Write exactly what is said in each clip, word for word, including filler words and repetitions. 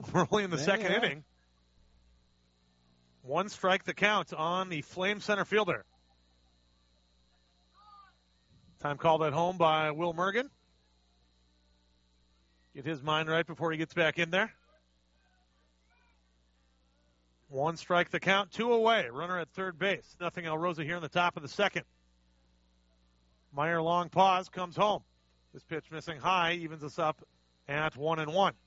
early in the Yeah, second yeah. inning. One strike the count on the Flame center fielder. Time called at home by Will Mergen. Get his mind right before he gets back in there. One strike the count, two away. Runner at third base. Nothing Alrosa here in the top of the second. Meyer long pause, comes home. This pitch missing high, evens us up at one and one.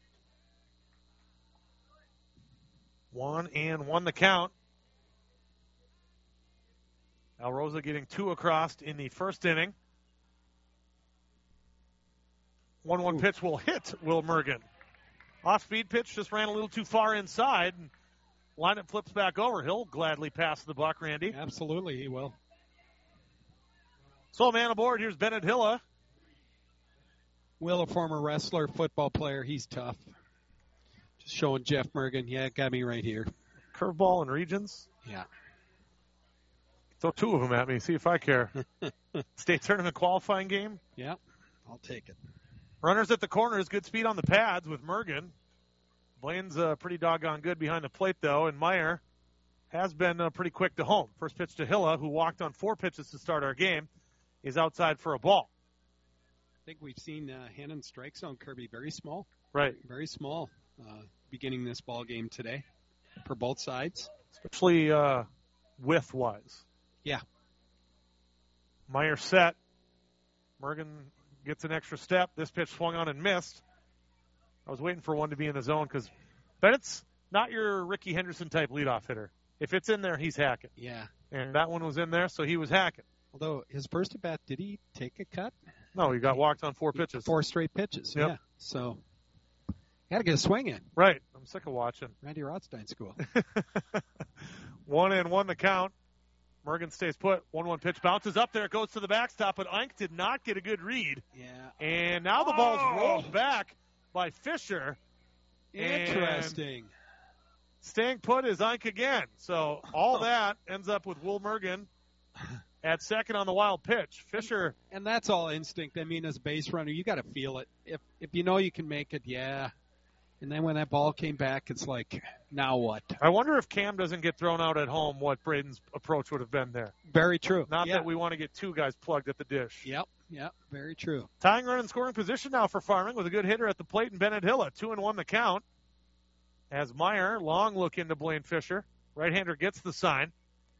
One and one the count. Alrosa getting two across in the first inning. one one pitch will hit Will Mergen. Off-speed pitch just ran a little too far inside. And lineup flips back over. He'll gladly pass the buck, Randy. Absolutely, he will. So, man aboard, here's Bennett Hilla. Will, a former wrestler, football player, he's tough. Just showing Jeff Mergen, yeah, got me right here. Curveball and regions. Yeah. Throw two of them at me, see if I care. State tournament qualifying game. Yeah, I'll take it. Runners at the corners, good speed on the pads with Mergen. Blaine's uh, pretty doggone good behind the plate, though, and Meyer has been uh, pretty quick to home. First pitch to Hilla, who walked on four pitches to start our game, is outside for a ball. I think we've seen uh, Hannon strike zone, Kirby, very small. Right. Very small uh, beginning this ball game today for both sides. Especially uh, width-wise. Yeah. Meyer set. Mergen gets an extra step. This pitch swung on and missed. I was waiting for one to be in the zone because Bennett's not your Ricky Henderson type leadoff hitter. If it's in there, he's hacking. Yeah. And that one was in there, so he was hacking. Although his first at bat, did he take a cut? No, he got walked on four pitches. Four straight pitches. Yep. Yeah. So, got to get a swing in. Right. I'm sick of watching. Randy Rothstein school. One and one the count. Mergen stays put. one one pitch bounces up there. It goes to the backstop, but Ink did not get a good read. Yeah. And now the ball's Oh. rolled back by Fisher. Interesting. And staying put is Ink again. So all that ends up with Will Mergen at second on the wild pitch. Fisher. And that's all instinct. I mean, as a base runner, you got to feel it. If if you know you can make it, yeah. And then when that ball came back, it's like, now what? I wonder if Cam doesn't get thrown out at home, what Braden's approach would have been there. Very true. Not yeah. that we want to get two guys plugged at the dish. Yep, yep, very true. Tying run in scoring position now for Farming with a good hitter at the plate and Bennett Hilla. Two and one the count. As Meyer, long look into Blaine Fisher. Right-hander gets the sign.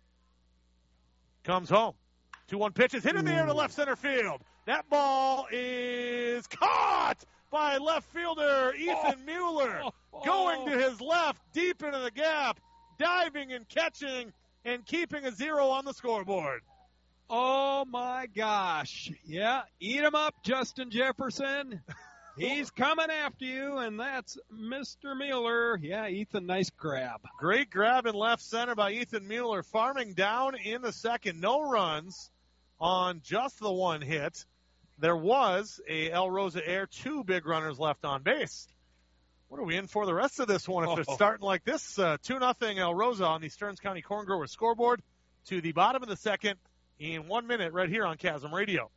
Comes home. two one pitches hit in the air to left center field. That ball is caught by left fielder Ethan oh, Mueller. Oh, oh. Going to his left, deep into the gap, diving and catching and keeping a zero on the scoreboard. Oh, my gosh. Yeah, eat him up, Justin Jefferson. He's coming after you, and that's Mister Mueller. Yeah, Ethan, nice grab. Great grab in left center by Ethan Mueller. Farming down in the second. No runs on just the one hit. There was a Alrosa Air, two big runners left on base. What are we in for the rest of this one if oh. they're starting like this? Uh, two nothing Alrosa on the Stearns County Corn Growers scoreboard to the bottom of the second in one minute right here on Chasm Radio.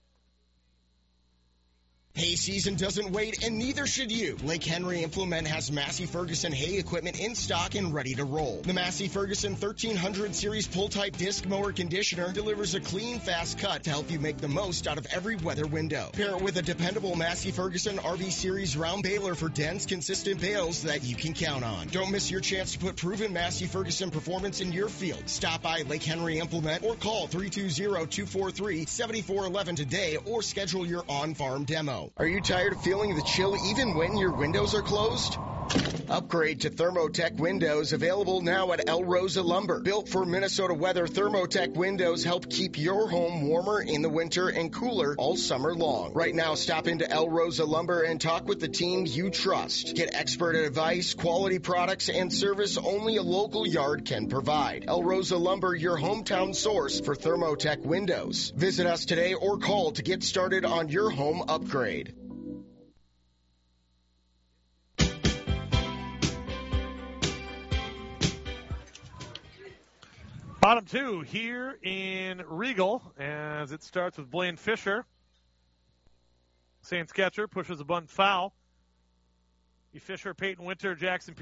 Hay season doesn't wait, and neither should you. Lake Henry Implement has Massey Ferguson hay equipment in stock and ready to roll. The Massey Ferguson thirteen hundred series pull-type disc mower conditioner delivers a clean, fast cut to help you make the most out of every weather window. Pair it with a dependable Massey Ferguson R V Series round baler for dense, consistent bales that you can count on. Don't miss your chance to put proven Massey Ferguson performance in your field. Stop by Lake Henry Implement or call three two zero, two four three, seven four one one today or schedule your on-farm demo. Are you tired of feeling the chill even when your windows are closed? Upgrade to Thermotech windows, available now at El Rosa Lumber. Built for Minnesota weather, Thermotech windows help keep your home warmer in the winter and cooler all summer long. Right now, stop into El Rosa Lumber and talk with the team you trust. Get expert advice, quality products, and service only a local yard can provide. El Rosa Lumber, your hometown source for Thermotech windows. Visit us today or call to get started on your home upgrade. Bottom two here in Regal as it starts with Blaine Fisher. Saints catcher pushes a bunt foul. Fisher, Peyton Winter, Jackson